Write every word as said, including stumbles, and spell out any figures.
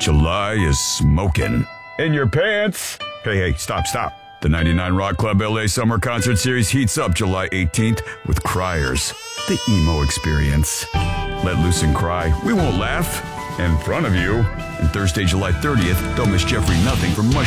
July is smoking. In your pants. Hey, hey, stop, stop. The ninety-nine Rock Club L A Summer Concert Series heats up July eighteenth with Criers, the emo experience. Let loose and cry. We won't laugh in front of you. And Thursday, July thirtieth, don't miss Jeffrey Nothing from Mush.